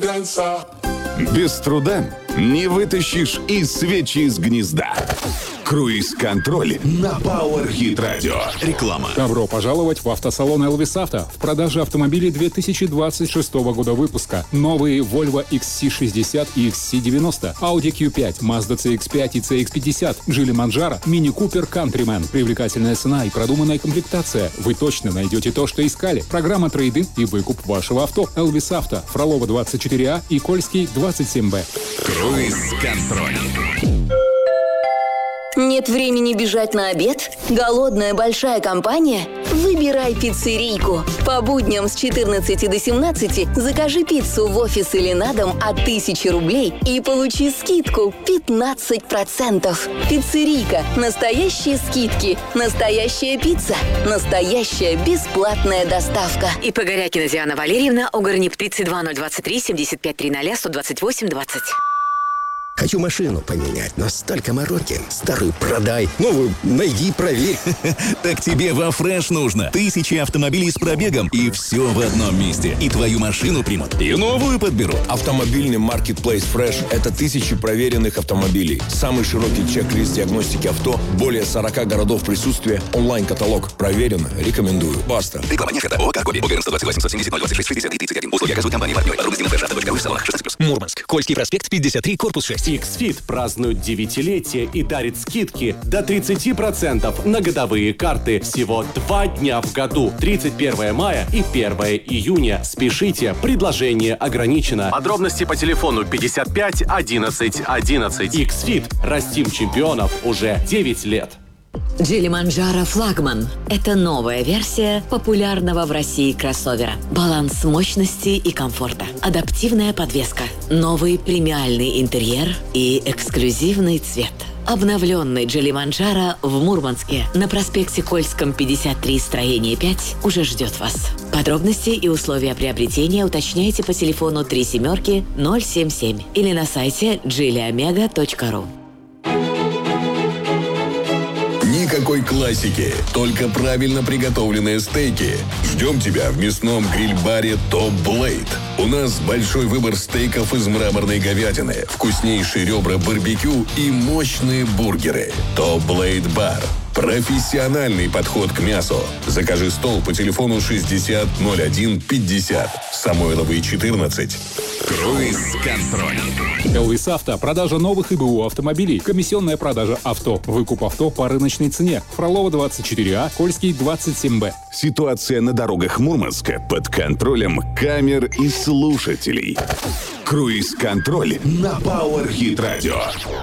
Без труда не вытащишь и свечи из гнезда. Круиз-контроль на Power Hit Radio. Реклама. Добро пожаловать в автосалон Elvis Auto. В продаже автомобилей 2026 года выпуска. Новые Volvo XC60 и XC90, Audi Q5, Mazda CX-5 и CX-50, Geely Manjaro, Mini Cooper Countryman. Привлекательная цена и продуманная комплектация. Вы точно найдете то, что искали. Программа трейд-ин и выкуп вашего авто. Elvis Auto, Фролова 24А и Кольский 27Б. Круиз-контроль. Нет времени бежать на обед? Голодная большая компания? Выбирай пиццерийку. По будням с 14 до 17 закажи пиццу в офис или на дом от 1000 рублей и получи скидку 15%. Пиццерийка. Настоящие скидки. Настоящая пицца. Настоящая бесплатная доставка. ИП Горякина Диана Валерьевна, Угорнип 3023 75 300 128 20. Хочу машину поменять, но столько мороки. Старую продай, новую найди, проверь. Так тебе во Фреш нужно. 1000 автомобилей с пробегом, и все в одном месте. И твою машину примут, и новую подберут. Автомобильный маркетплейс Fresh – это 1000 проверенных автомобилей. Самый широкий чек-лист диагностики авто, более 40 городов присутствия, онлайн-каталог. Проверено, рекомендую. Баста. Реклама не ОК Коби. ОГРН 128 770 026 60 и 31. Услуги оказывают компании партнеры. Подробности на fresh.ru в салонах 16+. Мурманск. Кольский проспект 53, корпус 6. X-Fit празднует 9-летие и дарит скидки до 30% на годовые карты. Всего 2 дня в году. 31 мая и 1 июня. Спешите, предложение ограничено. Подробности по телефону 55 11 11. X-Fit. Растим чемпионов уже 9 лет. Geely Manjaro флагман. Это новая версия популярного в России кроссовера. Баланс мощности и комфорта. Адаптивная подвеска. Новый премиальный интерьер и эксклюзивный цвет. Обновленный Geely Manjaro в Мурманске на проспекте Кольском 53, строение 5 уже ждет вас. Подробности и условия приобретения уточняйте по телефону 37-077 или на сайте geelyomega.ru. Никакой классики, только правильно приготовленные стейки. Ждем тебя в мясном гриль-баре Top Blade. У нас большой выбор стейков из мраморной говядины, вкуснейшие ребра барбекю и мощные бургеры. Top Blade Bar. Профессиональный подход к мясу. Закажи стол по телефону 60 01 50. Самойловой 14. Круиз-контроль. Elvis Auto. Продажа новых и БУ автомобилей. Комиссионная продажа авто. Выкуп авто по рыночной цене. Фролова 24А, Кольский 27Б. Ситуация на дорогах Мурманска под контролем камер и слушателей. Круиз-контроль на Power Hit Radio.